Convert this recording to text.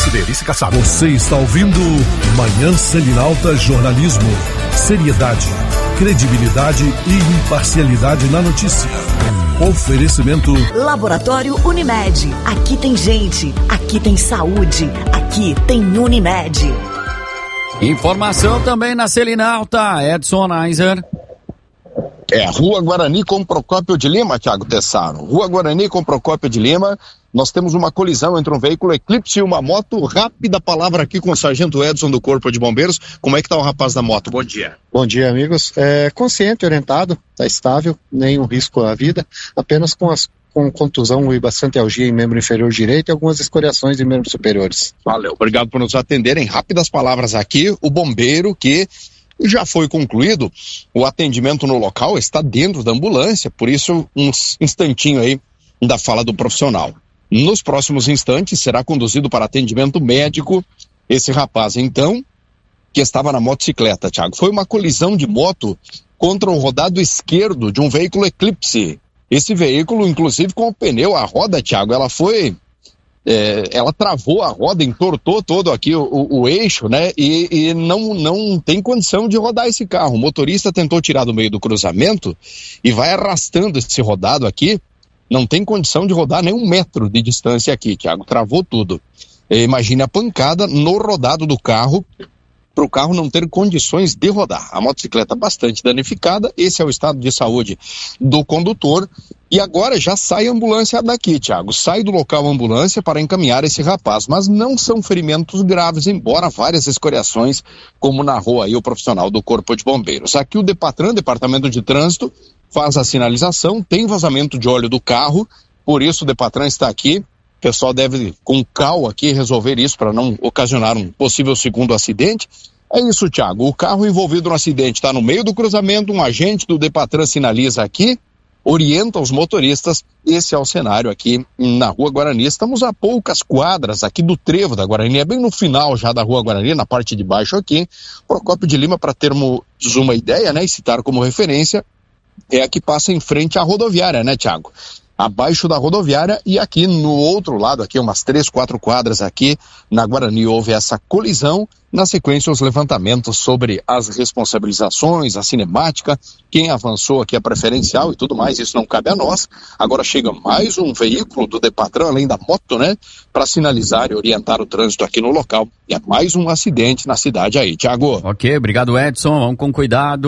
Delícia Caçado. Você está ouvindo Manhã Selinalta Jornalismo. Seriedade, credibilidade e imparcialidade na notícia. Oferecimento Laboratório Unimed. Aqui tem gente, aqui tem saúde, aqui tem Unimed. Informação também na Selinalta, Edson Aizer. Rua Guarani com Procópio de Lima, Thiago Tessaro. Rua Guarani com Procópio de Lima, nós temos uma colisão entre um veículo Eclipse e uma moto. Rápida palavra aqui com o Sargento Edson do Corpo de Bombeiros. Como é que tá o rapaz da moto? Bom dia. Bom dia, amigos. Consciente, orientado, tá estável, nenhum risco à vida, apenas com contusão e bastante algia em membro inferior direito e algumas escoriações em membros superiores. Valeu, obrigado por nos atenderem. Rápidas palavras aqui, o bombeiro que já foi concluído, o atendimento no local está dentro da ambulância, por isso um instantinho aí da fala do profissional. Nos próximos instantes será conduzido para atendimento médico esse rapaz, então, que estava na motocicleta, Thiago. Foi uma colisão de moto contra o rodado esquerdo de um veículo Eclipse. Esse veículo, inclusive, com o pneu, a roda, Thiago, ela travou a roda, entortou todo aqui o eixo, né? E não tem condição de rodar esse carro. O motorista tentou tirar do meio do cruzamento e vai arrastando esse rodado aqui. Não tem condição de rodar nem 1 metro de distância aqui, Thiago. Travou tudo. Imagine a pancada no rodado do carro, para o carro não ter condições de rodar. A motocicleta bastante danificada, esse é o estado de saúde do condutor. E agora já sai a ambulância daqui, Thiago. Sai do local a ambulância para encaminhar esse rapaz, mas não são ferimentos graves, embora várias escoriações, como narrou aí o profissional do Corpo de Bombeiros. Aqui o Depatran, Departamento de Trânsito, faz a sinalização, tem vazamento de óleo do carro, por isso o Depatran está aqui. O pessoal deve, com calma aqui, resolver isso para não ocasionar um possível segundo acidente. É isso, Thiago. O carro envolvido no acidente está no meio do cruzamento, um agente do Depatran sinaliza aqui, orienta os motoristas. Esse é o cenário aqui na Rua Guarani. Estamos a poucas quadras aqui do trevo da Guarani, é bem no final já da Rua Guarani, na parte de baixo aqui. Procópio de Lima, para termos uma ideia, né, e citar como referência, é a que passa em frente à rodoviária, né, Thiago? Abaixo da rodoviária, e aqui no outro lado, aqui umas 3, 4 quadras aqui na Guarani, houve essa colisão. Na sequência, os levantamentos sobre as responsabilizações, a cinemática, quem avançou aqui é preferencial e tudo mais, isso não cabe a nós. Agora chega mais um veículo do Depatran, além da moto, né, para sinalizar e orientar o trânsito aqui no local. E é mais um acidente na cidade aí, Thiago. Ok, obrigado, Edson, vamos com cuidado.